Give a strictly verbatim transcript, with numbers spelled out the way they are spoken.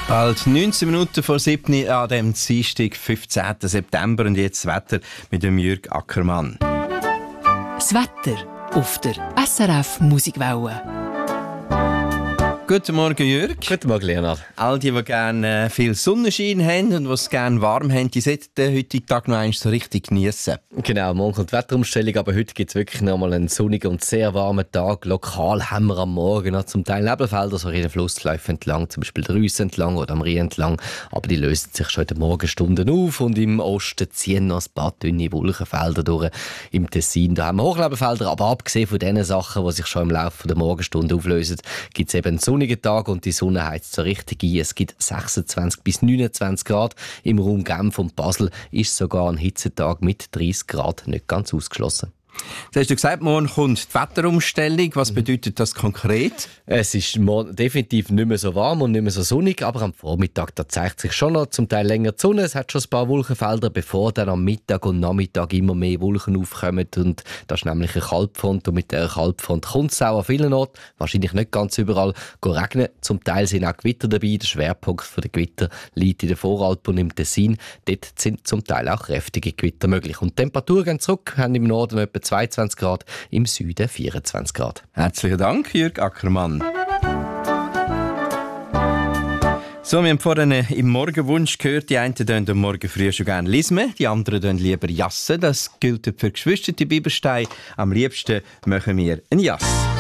Bald neunzehn Minuten vor sieben an dem Dienstag, fünfzehnten September. Und jetzt das Wetter mit dem Jürg Ackermann. Das Wetter auf der S R F Musikwelle. Guten Morgen, Jürg. Guten Morgen, Leonard. All die, die gerne viel Sonnenschein haben und die es gerne warm haben, die sollten den heutigen Tag noch einmal so richtig genießen. Genau, morgen kommt die Wetterumstellung, aber heute gibt es wirklich noch mal einen sonnigen und sehr warmen Tag. Lokal haben wir am Morgen noch zum Teil Nebelfelder, so in den Flussläufen entlang, zum Beispiel der Rüss entlang oder am Rhein entlang. Aber die lösen sich schon in den Morgenstunden auf und im Osten ziehen noch ein paar dünne Wolkenfelder durch. Im Tessin da haben wir Hochnebelfelder, aber abgesehen von den Sachen, die sich schon im Laufe der Morgenstunde auflösen, gibt es eben einen sonnigen Tag und die Sonne heizt so richtig ein. Es gibt sechsundzwanzig bis neunundzwanzig Grad. Im Raum Genf und Basel ist sogar ein Hitzetag mit dreißig Grad nicht ganz ausgeschlossen. Jetzt hast du gesagt, morgen kommt die Wetterumstellung. Was bedeutet das konkret? Es ist definitiv nicht mehr so warm und nicht mehr so sonnig, aber am Vormittag da zeigt sich schon noch zum Teil länger die Sonne. Es hat schon ein paar Wolkenfelder, bevor dann am Mittag und Nachmittag immer mehr Wolken aufkommen. Und das ist nämlich eine Kaltfront und mit dieser Kaltfront kommt es auch an vielen Orten, wahrscheinlich nicht ganz überall, regnen. Zum Teil sind auch Gewitter dabei. Der Schwerpunkt der Gewitter liegt in den Voralpen und im Tessin. Dort sind zum Teil auch kräftige Gewitter möglich. Und die Temperaturen gehen zurück, haben im Norden etwa zweiundzwanzig Grad, im Süden vierundzwanzig Grad. Herzlichen Dank, Jürg Ackermann. So, wir haben vorhin im Morgenwunsch gehört, die einen tun am Morgen früh schon gerne lesen, die anderen tun lieber jassen. Das gilt für Geschwister Biberstein. Am liebsten machen wir einen Jass.